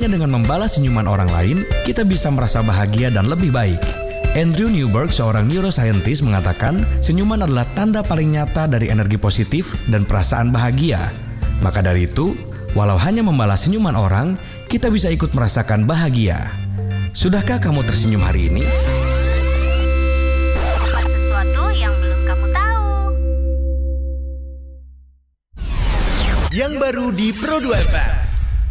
hanya dengan membalas senyuman orang lain, kita bisa merasa bahagia dan lebih baik. Andrew Newberg, seorang neuroscientist, mengatakan senyuman adalah tanda paling nyata dari energi positif dan perasaan bahagia. Maka dari itu, walau hanya membalas senyuman orang, kita bisa ikut merasakan bahagia. Sudahkah kamu tersenyum hari ini? Sesuatu yang belum kamu tahu. Yang baru di Pro 2 FM.